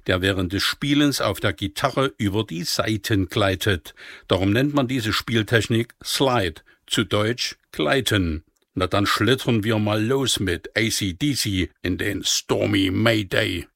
der während des Spielens auf der Gitarre über die Saiten gleitet. Darum nennt man diese Spieltechnik Slide, zu Deutsch Gleiten. Na dann schlittern wir mal los mit AC/DC in den Stormy Mayday.